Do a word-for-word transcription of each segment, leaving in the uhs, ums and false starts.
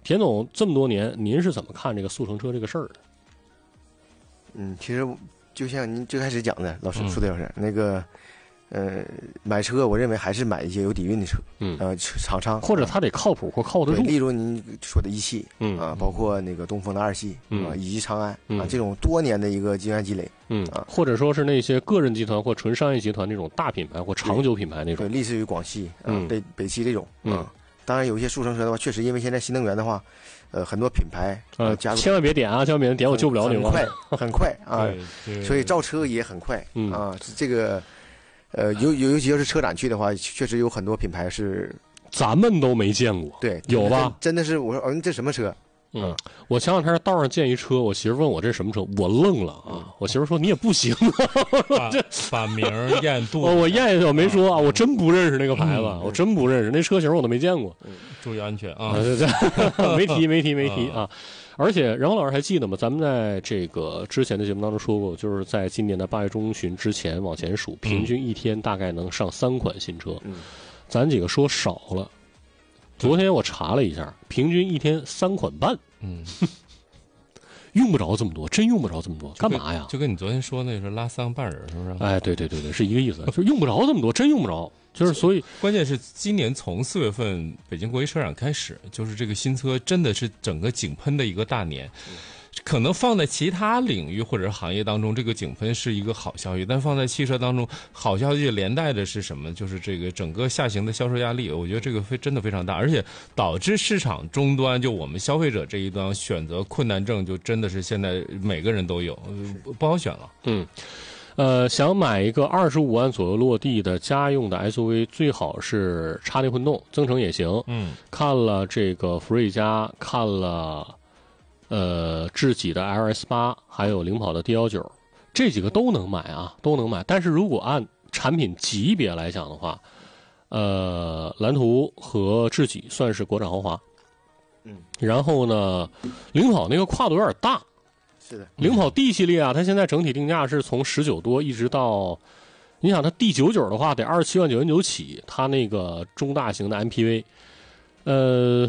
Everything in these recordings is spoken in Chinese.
田总这么多年，您是怎么看这个速成车这个事儿的？ 嗯，其实就像您最开始讲的，老师说的老师那个。呃，买车我认为还是买一些有底蕴的车， 嗯， 呃，厂商或者它得靠谱或靠得住。 例如您说的一汽， 嗯啊，包括那个东风的二系， 嗯啊，以及长安， 嗯、 啊，这种多年的一个经验积累， 嗯啊， 或者说是那些个人集团或纯商业集团那种大品牌或长久品牌那种， 对，类似于广汽，啊， 嗯、 北北汽这种， 嗯、 啊，当然有一些速成车的话，确实因为现在新能源的话，呃，很多品牌呃加入， 千万别点啊，千万别点，我救不了你了，很快，很快啊，所以造车也很快， 嗯啊，这个。呃，尤尤尤其要是车展去的话，确实有很多品牌是咱们都没见过， 对， 有吧？ 真的是我说，哦，这什么车？ 嗯，我前两天道上见一车，我媳妇问我这是什么车，我愣了啊！我媳妇说你也不行啊， 这把名验肚子，我验一下，我没说啊，我真不认识那个牌子，我真不认识那车型，我都没见过。 注意安全啊！ 没提，没提，没提啊！而且任红老师还记得吗？咱们在这个之前的节目当中说过，就是在今年的八月中旬之前往前数，平均一天大概能上三款新车。 嗯， 咱几个说少了。昨天我查了一下，平均一天三款半。 嗯， 用不着这么多，真用不着这么多，干嘛呀？ 就跟你昨天说那是拉三个半人，是不是？ 哎，对对对对，是一个意思，就是用不着这么多，真用不着。就是所以， 关键是今年从四月份北京国际车展开始，就是这个新车真的是整个井喷的一个大年。可能放在其他领域或者行业当中，这个井喷是一个好消息，但放在汽车当中，好消息连带的是什么？就是这个整个下行的销售压力，我觉得这个非真的非常大，而且导致市场终端就我们消费者这一端选择困难症，就真的是现在每个人都有，不好选了。 嗯。呃，想买一个二十五万左右落地的家用的 S U V， 最好是插电混动，增程也行。 嗯， 看了这个福瑞加，看了呃智己的 L S 八，还有领跑的 D 一九，这几个都能买啊，都能买。但是如果按产品级别来讲的话，呃，蓝图和智己算是国产豪华。 嗯， 然后呢，领跑那个跨度有点大。 是的， 领跑 D 系列啊，它现在整体定价是从十九多一直到，你想它 D 九九的话得二十七万九千九起，它那个中大型的 M P V， 呃，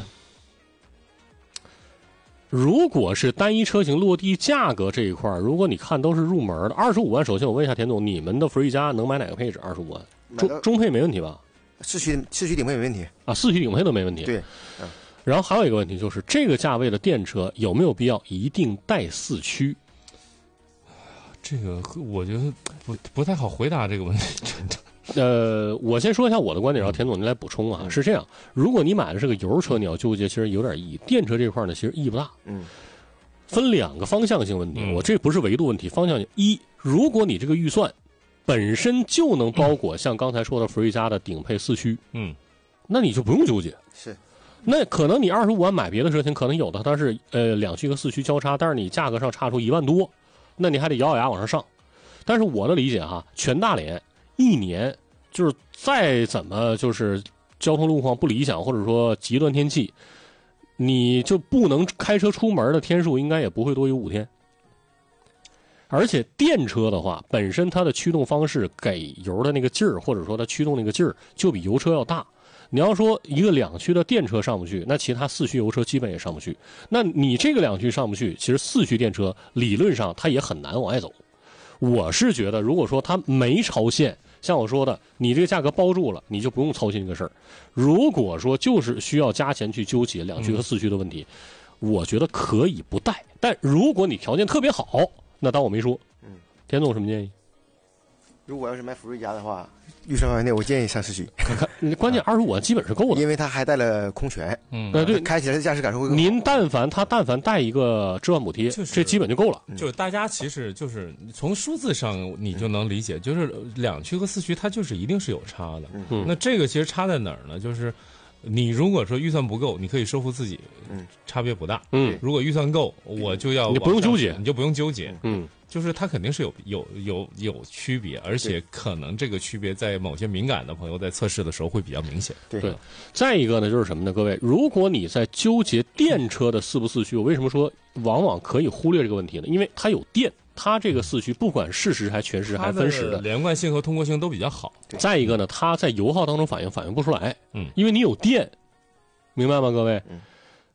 如果是单一车型落地价格这一块，如果你看都是入门的二十五万，首先我问一下田总，你们的福瑞加能买哪个配置？二十五万中中配没问题吧？ 四驱四驱顶配没问题啊，四驱顶配都没问题。 对，嗯。 然后还有一个问题就是，这个价位的电车有没有必要一定带四驱？ 这个我觉得不不太好回答这个问题，真的。 呃，我先说一下我的观点，然后田总您来补充啊。 嗯、 是这样，如果你买的是个油车，你要纠结，其实有点意义。电车这块呢，其实意义不大。 嗯， 分两个方向性问题， 嗯、 我这不是维度问题，方向性一，如果你这个预算本身就能包裹像刚才说的福瑞加的顶配四驱， 嗯， 那你就不用纠结。 是。 那可能你二十五万买别的车型，可能有的它是呃两驱和四驱交叉，但是你价格上差出一万多，那你还得咬咬牙往上上。但是我的理解哈，全大连一年就是再怎么就是交通路况不理想，或者说极端天气，你就不能开车出门的天数应该也不会多于五天。而且电车的话，本身它的驱动方式给油的那个劲儿，或者说它驱动那个劲儿，就比油车要大。你要说一个两驱的电车上不去，那其他四驱油车基本也上不去。那你这个两驱上不去，其实四驱电车理论上它也很难往外走。我是觉得，如果说它没超限，像我说的，你这个价格包住了，你就不用操心这个事儿。如果说就是需要加钱去纠结两驱和四驱的问题，嗯、我觉得可以不带。但如果你条件特别好，那当我没说。 嗯， 田总什么建议？ 如果要是买福瑞加的话，预算范围内我建议上四驱。 看看，关键二十五万基本是够的， 因为它还带了空悬。 嗯， 呃对， 开起来的驾驶感受会更好。 您但凡它但凡带一个置换补贴， 就是、 这基本就够了。 就是大家其实就是从数字上你就能理解，就是两驱和四驱它就是一定是有差的。 嗯， 那这个其实差在哪儿呢？就是你如果说预算不够，你可以说服自己， 嗯， 差别不大。 嗯， 如果预算够，我就要你不用纠结， 你就不用纠结。 嗯。 就是它肯定是有有有有区别，而且可能这个区别在某些敏感的朋友在测试的时候会比较明显。 对对，再一个呢就是什么呢？各位，如果你在纠结电车的四不四驱，我为什么说往往可以忽略这个问题呢？因为它有电，它这个四驱不管适时还全时还分时的， 连贯性和通过性都比较好。 再一个呢，它在油耗当中反应反应不出来， 嗯， 因为你有电，明白吗？各位。 嗯